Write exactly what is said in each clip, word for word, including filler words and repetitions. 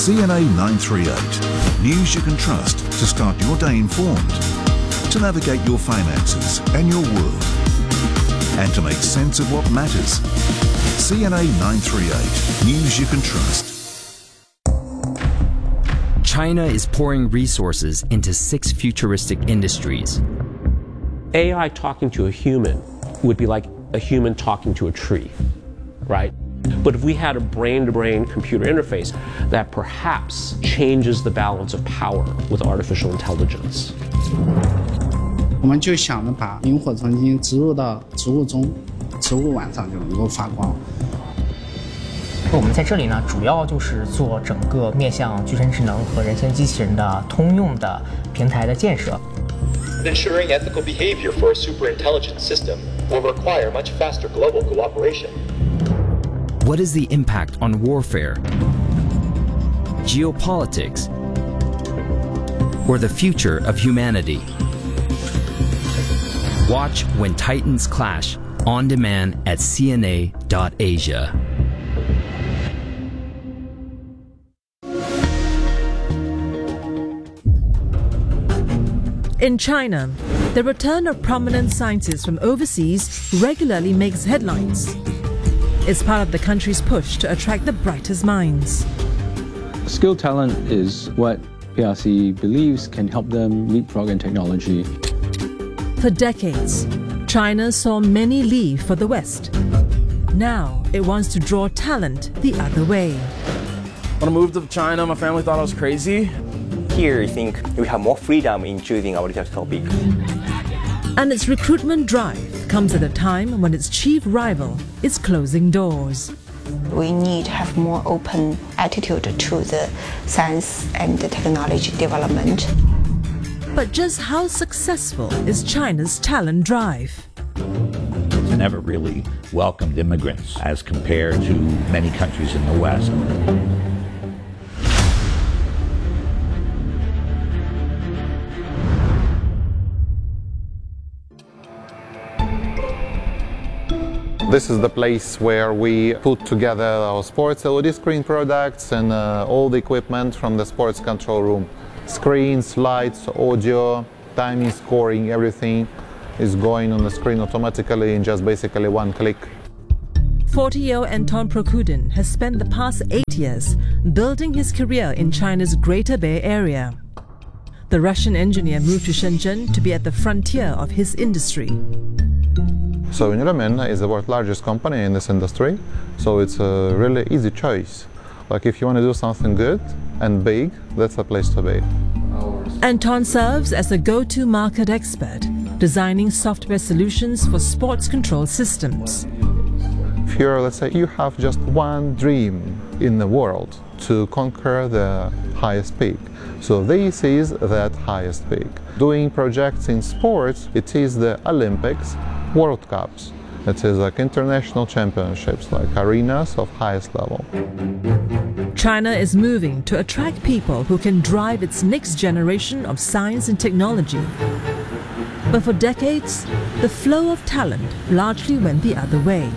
C N A nine three eight. News you can trust to start your day informed, to navigate your finances and your world, and to make sense of what matters. C N A nine three eight. News you can trust. China is pouring resources into six futuristic industries. A I talking to a human would be like a human talking to a tree, right? But if we had a brain-to-brain computer interface that perhaps changes the balance of power with artificial intelligence. 我们就想着把萤火虫基因植入到植物中，植物晚上就能够发光。 我们在这里呢，主要就是做整个面向具身智能和人形机器人的通用的平台的建设。 Ensuring ethical behavior for a superintelligent system will require much faster global cooperation. What is the impact on warfare, geopolitics, or the future of humanity? Watch When Titans Clash on demand at C N A dot Asia. In China, the return of prominent scientists from overseas regularly makes headlines. It's part of the country's push to attract the brightest minds. Skill talent is what P R C believes can help them leapfrog in technology. For decades, China saw many leave for the West. Now it wants to draw talent the other way. When I moved to China, my family thought I was crazy. Here, I think we have more freedom in choosing our research topic. And its recruitment drive comes at a time when its chief rival is closing doors. We need to have more open attitude to the science and the technology development. But just how successful is China's talent drive? It's never really welcomed immigrants as compared to many countries in the West. This is the place where we put together our sports L E D screen products and uh, all the equipment from the sports control room. Screens, lights, audio, timing, scoring, everything is going on the screen automatically in just basically one click. forty-year-old Anton Prokudin has spent the past eight years building his career in China's Greater Bay Area. The Russian engineer moved to Shenzhen to be at the frontier of his industry. So Unilemin is the world's largest company in this industry, so it's a really easy choice. Like if you want to do something good and big, that's the place to be. Anton serves as a go-to market expert, designing software solutions for sports control systems. If you're, let's say, you have just one dream in the world to conquer the highest peak. So this is that highest peak. Doing projects in sports, it is the Olympics, World Cups. It is like international championships, like arenas of highest level. China is moving to attract people who can drive its next generation of science and technology. But for decades, the flow of talent largely went the other way.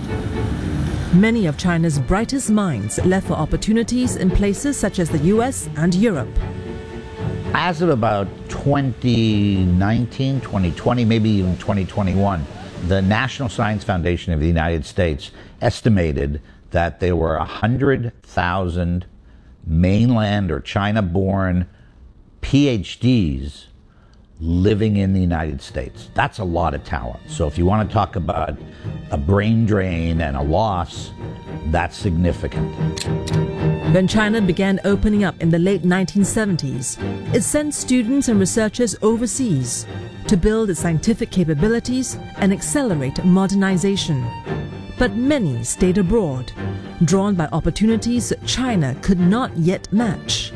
Many of China's brightest minds left for opportunities in places such as the U S and Europe. As of about twenty nineteen, twenty twenty, maybe even twenty twenty-one, the National Science Foundation of the United States estimated that there were one hundred thousand mainland or China-born P H Ds living in the United States. That's a lot of talent. So if you want to talk about a brain drain and a loss, that's significant. When China began opening up in the late nineteen seventies, it sent students and researchers overseas to build its scientific capabilities and accelerate modernization. But many stayed abroad, drawn by opportunities China could not yet match.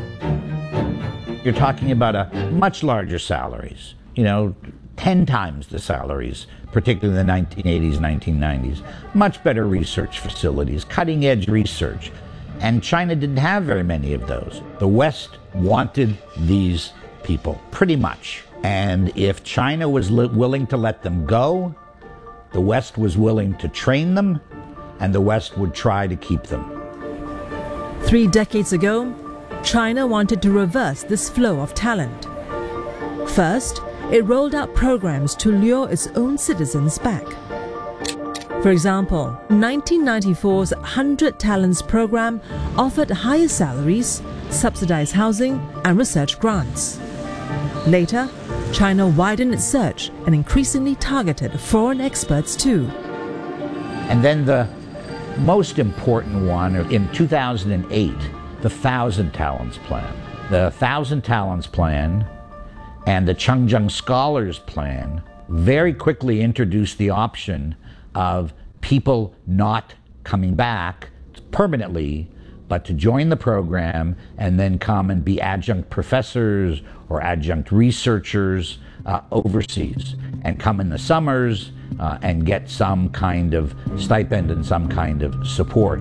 You're talking about a much larger salaries, you know, ten times the salaries, particularly in the nineteen eighties, nineteen nineties. Much better research facilities, cutting edge research. And China didn't have very many of those. The West wanted these people, pretty much. And if China was li- willing to let them go, the West was willing to train them, and the West would try to keep them. Three decades ago, China wanted to reverse this flow of talent. First, it rolled out programs to lure its own citizens back. For example, nineteen ninety-four's one hundred Talents program offered higher salaries, subsidized housing, and research grants. Later, China widened its search and increasingly targeted foreign experts too. And then the most important one, in two thousand eight, the Thousand Talents Plan. The Thousand Talents Plan and the Chengzheng Scholars Plan very quickly introduced the option of people not coming back permanently, but to join the program and then come and be adjunct professors or adjunct researchers uh, overseas, and come in the summers uh, and get some kind of stipend and some kind of support.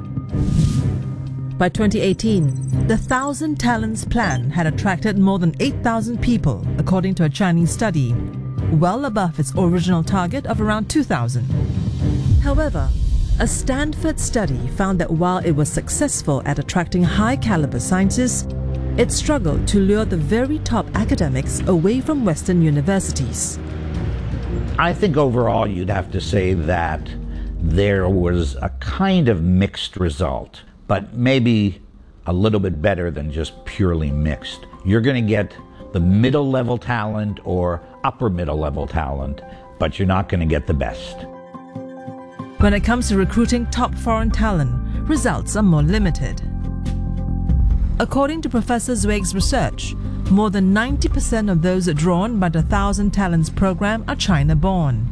By twenty eighteen, the Thousand Talents Plan had attracted more than eight thousand people, according to a Chinese study, well above its original target of around two thousand. However, a Stanford study found that while it was successful at attracting high-caliber scientists, it struggled to lure the very top academics away from Western universities. I think overall you'd have to say that there was a kind of mixed result, but maybe a little bit better than just purely mixed. You're going to get the middle-level talent or upper middle-level talent, but you're not going to get the best. When it comes to recruiting top foreign talent, results are more limited. According to Professor Zweig's research, more than ninety percent of those drawn by the Thousand Talents program are China-born.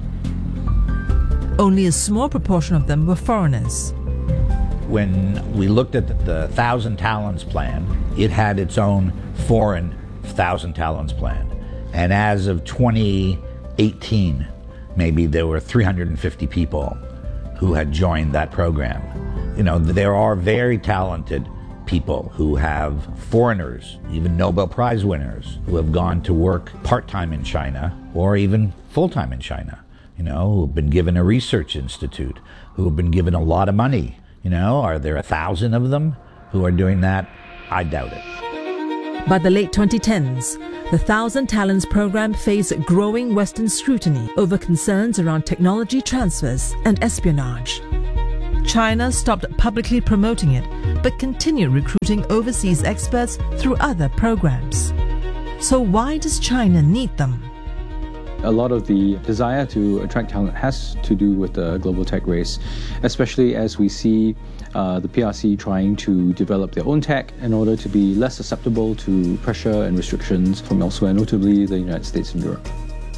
Only a small proportion of them were foreigners. When we looked at the Thousand Talents Plan, it had its own foreign Thousand Talents Plan. And as of twenty eighteen, maybe there were three hundred fifty people who had joined that program. You know, there are very talented people who have foreigners, even Nobel Prize winners, who have gone to work part-time in China or even full-time in China, you know, who have been given a research institute, who have been given a lot of money. You know, are there a thousand of them who are doing that? I doubt it. By the late twenty tens, the Thousand Talents program faced growing Western scrutiny over concerns around technology transfers and espionage. China stopped publicly promoting it, but continued recruiting overseas experts through other programs. So why does China need them? A lot of the desire to attract talent has to do with the global tech race, especially as we see uh, the P R C trying to develop their own tech in order to be less susceptible to pressure and restrictions from elsewhere, notably the United States and Europe.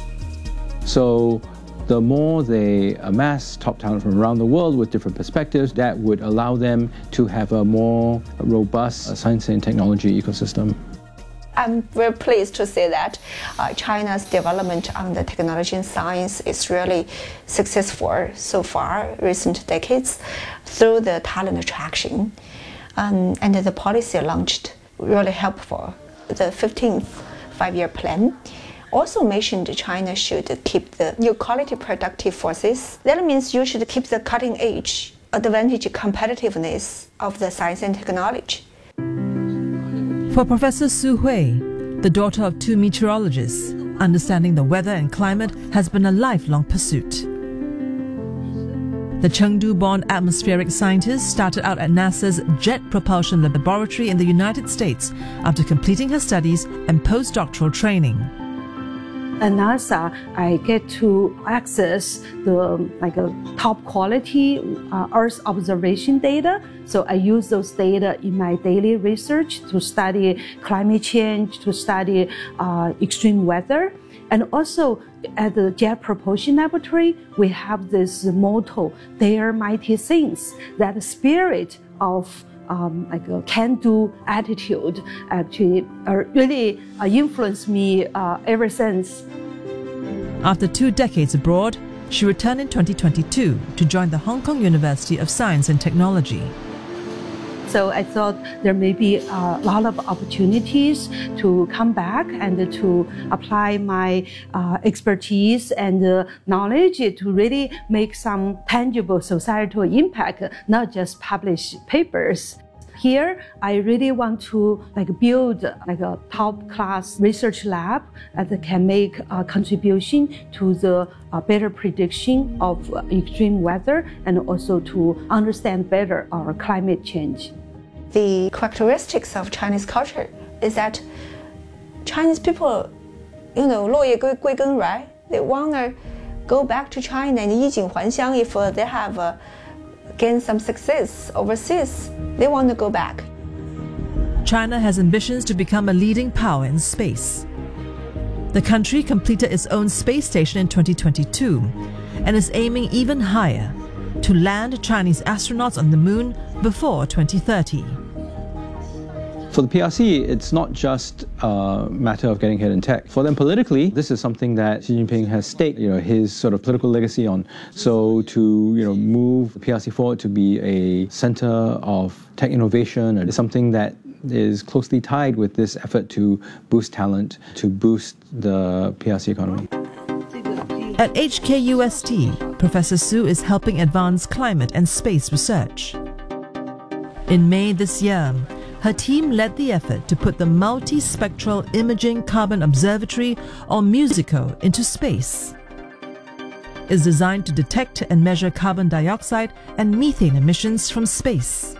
So the more they amass top talent from around the world with different perspectives, that would allow them to have a more robust uh, science and technology ecosystem. I'm very pleased to say that uh, China's development on the technology and science is really successful so far, recent decades, through the talent attraction. Um, and the policy launched really helpful. The fifteenth five-year plan also mentioned China should keep the new quality productive forces. That means you should keep the cutting edge, advantage competitiveness of the science and technology. For Professor Su Hui, the daughter of two meteorologists, understanding the weather and climate has been a lifelong pursuit. The Chengdu-born atmospheric scientist started out at NASA's Jet Propulsion Laboratory in the United States after completing her studies and postdoctoral training. At NASA, I get to access the like a top quality uh, Earth observation data. So I use those data in my daily research to study climate change, to study uh, extreme weather. And also at the Jet Propulsion Laboratory, we have this motto, "Dare mighty things," that spirit of Um, like a can-do attitude actually uh, really uh, influenced me uh, ever since. After two decades abroad, she returned in twenty twenty-two to join the Hong Kong University of Science and Technology. So I thought there may be a lot of opportunities to come back and to apply my uh, expertise and uh, knowledge to really make some tangible societal impact, not just publish papers. Here, I really want to like build like a top-class research lab that can make a contribution to the uh, better prediction of uh, extreme weather and also to understand better our climate change. The characteristics of Chinese culture is that Chinese people, you know, 落叶归根, right? They want to go back to China and 衣锦还乡 if uh, they have uh, gained some success overseas. They want to go back. China has ambitions to become a leading power in space. The country completed its own space station in twenty twenty-two and is aiming even higher, to land Chinese astronauts on the moon before twenty thirty. For the P R C, it's not just a matter of getting ahead in tech. For them politically, this is something that Xi Jinping has staked, you know, his sort of political legacy on. So to, you know, move the P R C forward to be a center of tech innovation is something that is closely tied with this effort to boost talent, to boost the P R C economy. At H K U S T, Professor Su is helping advance climate and space research. In May this year, her team led the effort to put the Multispectral Imaging Carbon Observatory, or MUSICO, into space. It's designed to detect and measure carbon dioxide and methane emissions from space.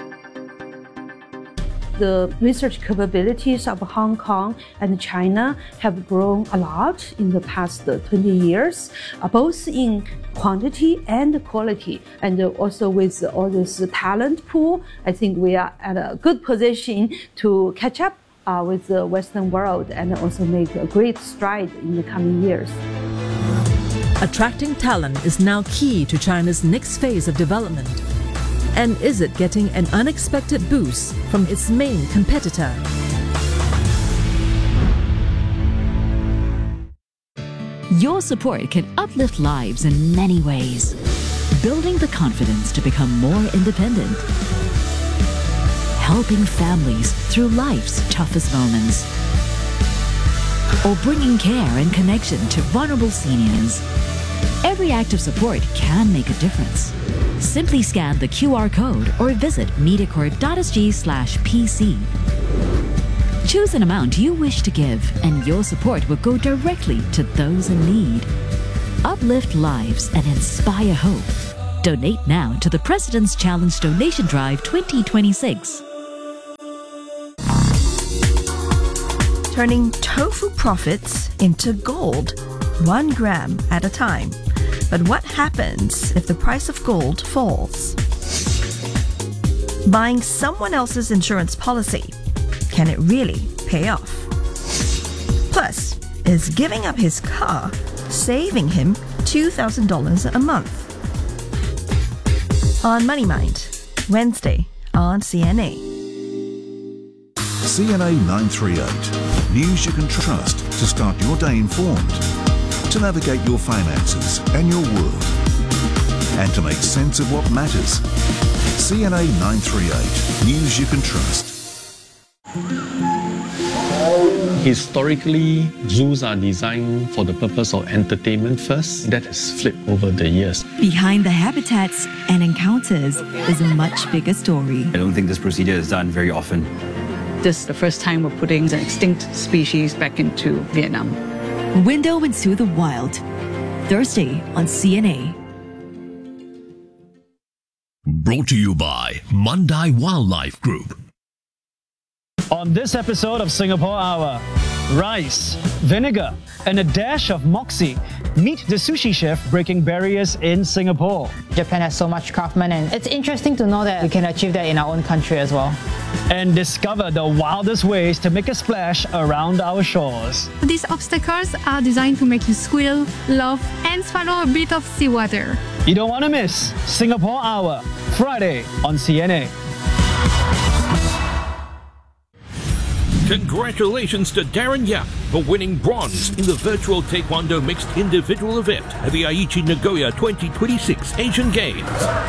The research capabilities of Hong Kong and China have grown a lot in the past twenty years, both in quantity and quality. And also with all this talent pool, I think we are at a good position to catch up uh, with the Western world and also make a great stride in the coming years. Attracting talent is now key to China's next phase of development. And is it getting an unexpected boost from its main competitor? Your support can uplift lives in many ways. Building the confidence to become more independent. Helping families through life's toughest moments. Or bringing care and connection to vulnerable seniors. Every act of support can make a difference. Simply scan the Q R code or visit mediacorp.sg slash PC. Choose an amount you wish to give, and your support will go directly to those in need. Uplift lives and inspire hope. Donate now to the President's Challenge Donation Drive twenty twenty-six. Turning tofu profits into gold, one gram at a time. But what happens if the price of gold falls? Buying someone else's insurance policy, can it really pay off? Plus, is giving up his car saving him two thousand dollars a month? On Money Mind, Wednesday on C N A. C N A nine thirty-eight. News you can trust to start your day informed, to navigate your finances and your world, and to make sense of what matters. C N A nine thirty-eight. News you can trust. Historically, zoos are designed for the purpose of entertainment first. That has flipped over the years. Behind the habitats and encounters is a much bigger story. I don't think this procedure is done very often. This is the first time we're putting an extinct species back into Vietnam. Window into the Wild, Thursday on C N A. Brought to you by Mandai Wildlife Group. On this episode of Singapore Hour, rice, vinegar, and a dash of moxie. Meet the sushi chef breaking barriers in Singapore. Japan has so much craftsmen, and it's interesting to know that we can achieve that in our own country as well. And discover the wildest ways to make a splash around our shores. These obstacles are designed to make you squeal, laugh, and swallow a bit of seawater. You don't want to miss Singapore Hour, Friday on C N A. Congratulations to Darren Yap for winning bronze in the virtual Taekwondo mixed individual event at the Aichi Nagoya twenty twenty-six Asian Games.